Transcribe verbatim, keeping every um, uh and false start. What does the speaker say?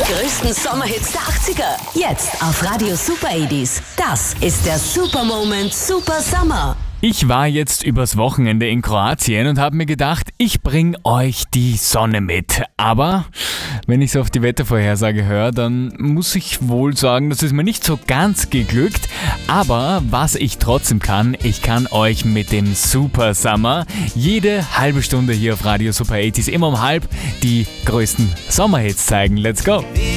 größten Sommerhits der achtziger. Jetzt auf Radio Super achtziger. Das ist der Super Moment Super Summer. Ich war jetzt übers Wochenende in Kroatien und habe mir gedacht, ich bring euch die Sonne mit. Aber wenn ich so auf die Wettervorhersage höre, dann muss ich wohl sagen, das ist mir nicht so ganz geglückt. Aber was ich trotzdem kann, ich kann euch mit dem Super Summer jede halbe Stunde hier auf Radio Super achtziger immer um halb die größten Sommerhits zeigen. Let's go!